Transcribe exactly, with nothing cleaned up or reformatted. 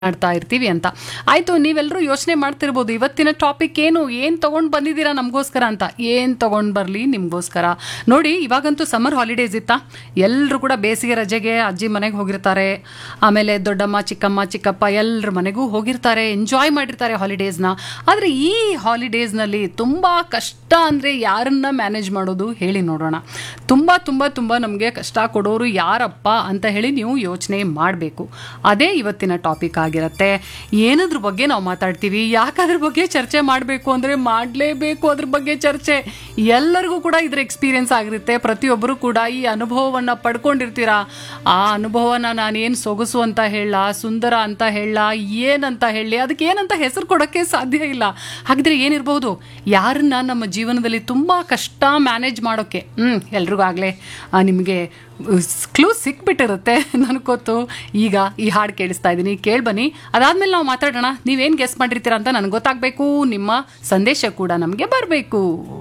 ಮಾಡ್ತಾ ಇರ್ತೀವಿ ಅಂತ. ಆಯ್ತು, ನೀವೆಲ್ಲರೂ ಯೋಚನೆ ಮಾಡ್ತಿರ್ಬೋದು ಇವತ್ತಿನ ಟಾಪಿಕ್ ಏನು ಏನು ತಗೊಂಡು ಬಂದಿದ್ದೀರಾ ನಮಗೋಸ್ಕರ ಅಂತ. ಏನು ತಗೊಂಡು ಬರಲಿ ನಿಮಗೋಸ್ಕರ ನೋಡಿ. ಇವಾಗಂತೂ ಸಮ್ಮರ್ ಹಾಲಿಡೇಸ್ ಇತ್ತಾ, ಎಲ್ಲರೂ ಕೂಡ ಬೇಸಿಗೆ ರಜೆಗೆ ಅಜ್ಜಿ ಮನೆಗೆ ಹೋಗಿರ್ತಾರೆ, ಆಮೇಲೆ ದೊಡ್ಡಮ್ಮ ಚಿಕ್ಕಮ್ಮ ಚಿಕ್ಕಪ್ಪ ಎಲ್ಲರ ಮನೆಗೂ ಹೋಗಿರ್ತಾರೆ, ಎಂಜಾಯ್ ಮಾಡಿರ್ತಾರೆ ಹಾಲಿಡೇಸ್ನ. ಆದರೆ ಈ ಹಾಲಿಡೇಸ್ನಲ್ಲಿ ತುಂಬ ಕಷ್ಟ ಅಂದರೆ ಯಾರನ್ನ ಮ್ಯಾನೇಜ್ ಮಾಡೋದು ಹೇಳಿ ನೋಡೋಣ. ತುಂಬ ತುಂಬ ತುಂಬ ನಮಗೆ ಕಷ್ಟ ಕೊಡೋರು ಯಾರಪ್ಪ ಅಂತ ಹೇಳಿ ನೀವು ಯೋಚನೆ ಮಾಡಬೇಕು. ಅದೇ ಇವತ್ತಿನ ಟಾಪಿಕ್ ಆಗಿರುತ್ತೆ. ಏನದ್ರ ಬಗ್ಗೆ ನಾವು ಮಾತಾಡ್ತೀವಿ, ಯಾಕದ್ರ ಬಗ್ಗೆ ಚರ್ಚೆ ಮಾಡಬೇಕು ಅಂದರೆ ಮಾಡಲೇಬೇಕು ಅದ್ರ ಬಗ್ಗೆ ಚರ್ಚೆ. ಎಲ್ಲರಿಗೂ ಕೂಡ ಇದ್ರ ಎಕ್ಸ್ಪೀರಿಯನ್ಸ್ ಆಗಿರುತ್ತೆ, ಪ್ರತಿಯೊಬ್ಬರು ಕೂಡ ಈ ಅನುಭವವನ್ನು ಪಡ್ಕೊಂಡಿರ್ತೀರಾ. ಆ ಅನುಭವನ ನಾನೇನು ಸೊಗಸು ಅಂತ ಹೇಳ, ಸುಂದರ ಅಂತ ಹೇಳ, ಏನಂತ ಹೇಳಿ, ಅದಕ್ಕೆ ಏನಂತ ಹೆಸರು ಕೊಡೋಕ್ಕೆ ಸಾಧ್ಯ ಇಲ್ಲ. ಹಾಗಿದ್ರೆ ಏನಿರ್ಬೋದು, ಯಾರನ್ನ ನಮ್ಮ ಜೀವನದಲ್ಲಿ ತುಂಬ ಕಷ್ಟ ಮ್ಯಾನೇಜ್ ಮಾಡೋಕ್ಕೆ. ಹ್ಞೂ ಎಲ್ರಿಗೂ ಆಗಲೇ ನಿಮಗೆ ಕ್ಲೂ ಸಿಕ್ಬಿಟ್ಟಿರುತ್ತೆ ನನಗೆ ಗೊತ್ತು. ಈಗ ಈ ಹಾಡು ಕೇಳಿಸ್ತಾ ಇದ್ದೀನಿ, ಕೇಳ್ಬನ್ನಿ. ಅದಾದಮೇಲೆ ನಾವು ಮಾತಾಡೋಣ. ನೀವೇನು ಗೆಸ್ ಮಾಡಿರ್ತೀರ ಅಂತ ನನಗೆ ಗೊತ್ತಾಗಬೇಕು, ನಿಮ್ಮ ಸಂದೇಶ ಕೂಡ ನಮಗೆ ಬರಬೇಕು.